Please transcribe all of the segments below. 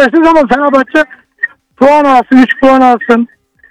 Beşiktaş'ız ama Fenerbahçe puan alsın, 3 puan alsın.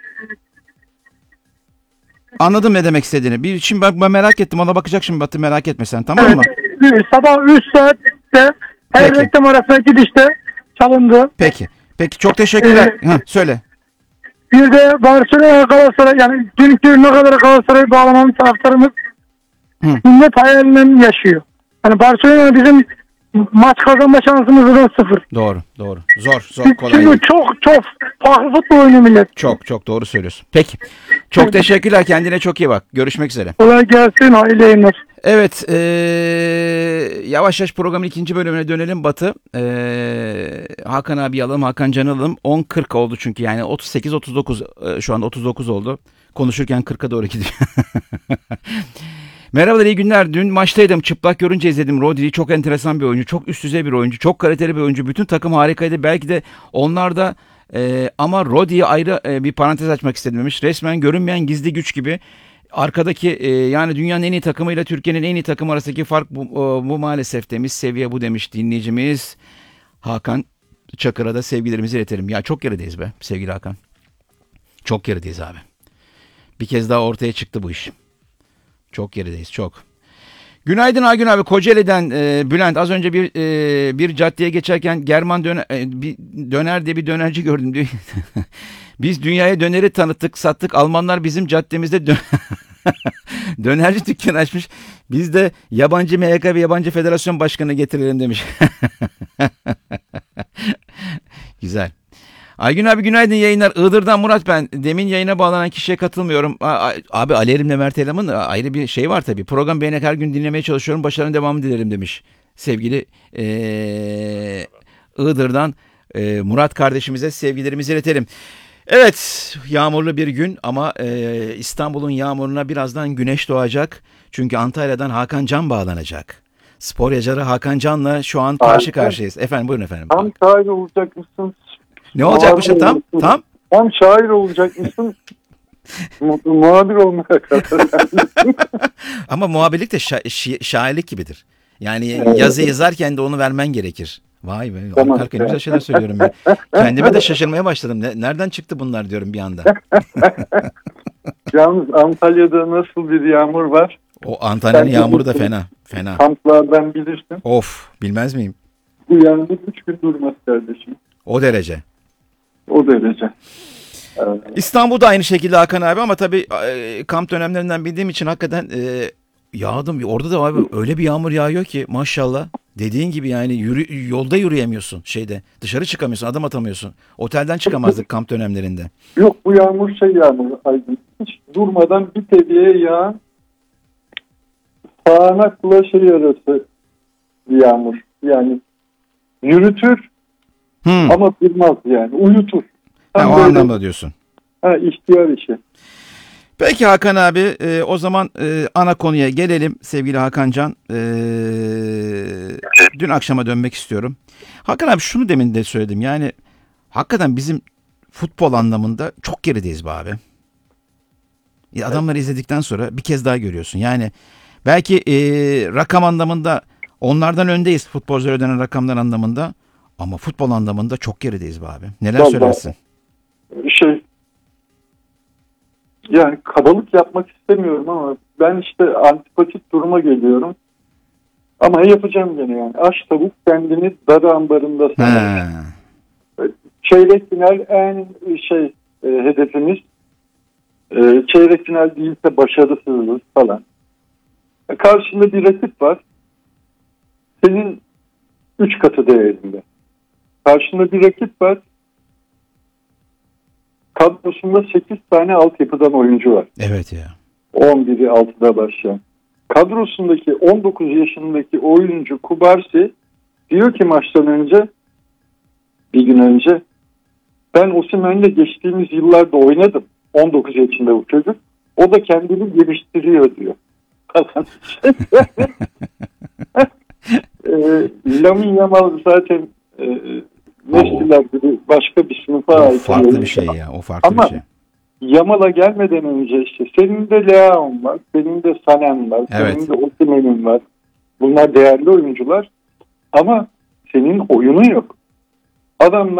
Anladım ne demek istediğini. Şimdi ben merak ettim. Ona bakacak şimdi Batı, merak etme sen, tamam mı? Sabah 3 saatte her Peki. reklam arasında gidişte çalındı. Peki. Peki çok teşekkürler. Söyle. Bir de Barcelona Galatasaray, yani dünkü ne kadar Galatasaray'ı bağlanan taraftarımız millet hayalinden yaşıyor. Yani Barcelona bizim maç kazanma şansımız da 0. Doğru. Zor, kolay değil. Çünkü çok farklı futbol oynuyor millet. Çok doğru söylüyorsun. Peki. Çok teşekkürler. Kendine çok iyi bak. Görüşmek üzere. Kolay gelsin. Hayırlı yayınlar. Evet. Yavaş yavaş programın ikinci bölümüne dönelim Batı. Hakan abi alalım. Hakan Can'ı alalım. 10.40 oldu çünkü, yani 38-39, şu anda 39 oldu. Konuşurken 40'a doğru gidiyor. Merhabalar, iyi günler. Dün maçtaydım. Çıplak görünce izledim. Rodri çok enteresan bir oyuncu. Çok üst düzey bir oyuncu. Çok kaliteli bir oyuncu. Bütün takım harikaydı. Belki de onlar da ama Rodri'ye ayrı bir parantez açmak istedim demiş. Resmen görünmeyen gizli güç gibi. Arkadaki yani dünyanın en iyi takımıyla Türkiye'nin en iyi takımı arasındaki fark bu maalesef demiş. Seviye bu demiş dinleyicimiz. Hakan Çakır'a da sevgilerimizi iletelim. Ya çok gerideyiz be sevgili Hakan. Çok gerideyiz abi. Bir kez daha ortaya çıktı bu iş. Çok gerideyiz, çok. Günaydın Aygün abi. Kocaeli'den Bülent. Az önce bir caddeye geçerken German döner diye bir dönerci gördüm diyor. Biz dünyaya döneri tanıttık, sattık. Almanlar bizim caddemizde dönerci dükkanı açmış. Biz de yabancı MHK ve yabancı federasyon başkanı getirelim demiş. Güzel. Aygün abi günaydın, yayınlar. Iğdır'dan Murat ben. Demin yayına bağlanan kişiye katılmıyorum. Abi Ali Erim'le Mert Elam'ın ayrı bir şey var tabii. Program beğenerek her gün dinlemeye çalışıyorum. Başarının devamını dilerim demiş. Sevgili Iğdır'dan Murat kardeşimize sevgilerimizi iletelim. Evet, yağmurlu bir gün ama İstanbul'un yağmuruna birazdan güneş doğacak. Çünkü Antalya'dan Hakan Can bağlanacak. Spor yazarı Hakan Can'la şu an karşı karşıyayız. Efendim buyurun efendim. Tam şair olacakmışsın. Ne olacakmışım tam? Tam şair olacakmışsın. Muhabir olmaya kadar. Ama muhabirlik de şairlik gibidir. Yani yazı yazarken de onu vermen gerekir. Vay be. Tamam. Arka ne güzel şeyler söylüyorum ben. Kendime de şaşırmaya başladım. Nereden çıktı bunlar diyorum bir anda. Yalnız Antalya'da nasıl bir yağmur var? O Antalya'nın yağmuru da fena. Fena. Kamplardan bilirsin. Of, bilmez miyim? Bu yağmur 3 gün durmaz kardeşim. O derece. O derece. İstanbul'da aynı şekilde Hakan abi ama tabii kamp dönemlerinden bildiğim için hakikaten yağdım. Orada da abi öyle bir yağmur yağıyor ki maşallah. Dediğin gibi yani yolda yürüyemiyorsun şeyde. Dışarı çıkamıyorsun, adım atamıyorsun. Otelden çıkamazdık kamp dönemlerinde. Yok bu yağmur yağmur. Hiç durmadan bir tepeye yağan sağanakla arası bir yağmur. Yani yürütür ama durmaz yani. Uyutur. O anlamda diyorsun. İhtiyar işi. Peki Hakan abi o zaman ana konuya gelelim sevgili Hakan Can. Dün akşama dönmek istiyorum. Hakan abi şunu demin de söyledim, yani hakikaten bizim futbol anlamında çok gerideyiz be abi. Adamları izledikten sonra bir kez daha görüyorsun. Yani belki rakam anlamında onlardan öndeyiz, futbolculara ödenen rakamlar anlamında, ama futbol anlamında çok gerideyiz be abi. Neler söylersin? Yani kabalık yapmak istemiyorum ama ben işte antipatik duruma geliyorum. Ama yapacağım gene yani. Aç tavuk kendini darı ambarında sanar. Çeyrek final en hedefimiz. Çeyrek final değilse başarısızız falan. Karşında bir rakip var. Senin 3 katı değerinde. Karşında bir rakip var. Kadrosunda 8 tane altyapıdan oyuncu var. Evet ya. 11'i 6'da başlayan. Kadrosundaki 19 yaşındaki oyuncu Kubarsi diyor ki maçtan önce, bir gün önce, ben Osimhen'le geçtiğimiz yıllarda oynadım. 19 yaşında bu çocuk. O da kendini geliştiriyor diyor. Lamine Yamal zaten Messi'ler gibi başka bir sınıfa ait. Farklı bir şey ya. O farklı ama bir şey. Yamal'a gelmeden önce işte senin de Leao'un var, senin de Sané'n var, Evet. senin de Osimhen'in var. Bunlar değerli oyuncular ama senin oyunun yok. Adamlar